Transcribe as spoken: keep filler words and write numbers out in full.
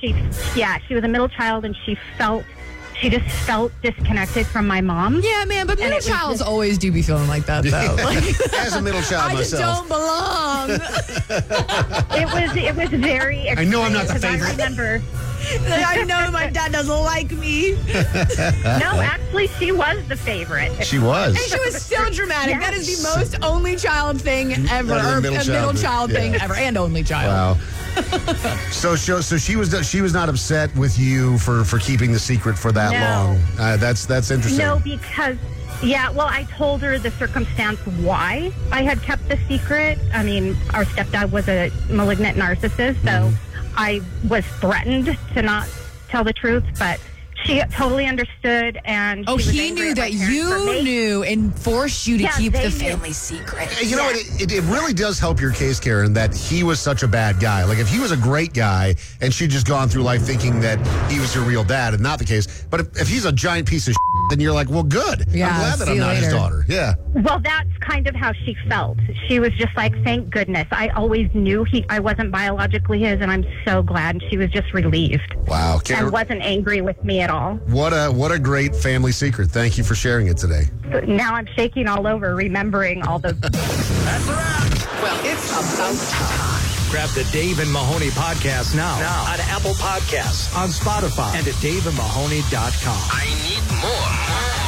she, yeah, she was a middle child, and she felt, she just felt disconnected from my mom. Yeah, man, but middle childs just, always do be feeling like that, though. Like, as a middle child I myself. I just don't belong. it was, it was very. I know I'm not the favorite. I remember. I know my dad doesn't like me. No, actually, she was the favorite. She was. And she was still dramatic. Yes. That is the most only child thing ever. Other than Or middle a child middle thing. child Yeah. thing ever. And only child. Wow. so, so, so she was she was not upset with you for, for keeping the secret for that No. long. Uh, that's that's interesting. No, because, yeah, well, I told her the circumstance why I had kept the secret. I mean, our stepdad was a malignant narcissist, so Mm-hmm. I was threatened to not tell the truth, but she totally understood, and Oh, she was he angry knew at my that parents for you me. knew and forced you to Yeah, keep they the knew. family secret. You know what? It, it really does help your case, Karen, that he was such a bad guy. Like, if he was a great guy and she'd just gone through life thinking that he was her real dad and not the case. But if, if he's a giant piece of shit, then you're like, well, good. Yeah, I'm glad that see I'm you not his later. daughter. Yeah. Well, that's kind of how she felt. She was just like, thank goodness. I always knew he, I wasn't biologically his, and I'm so glad. And she was just relieved Wow. Karen, and wasn't angry with me at all. what a what a great family secret. Thank you for sharing it today. But now I'm shaking all over, remembering all the... That's a wrap. Well, it's about time. Grab the Dave and Mahoney podcast now, now on Apple Podcasts, on Spotify, and at dave and mahoney dot com. I need more.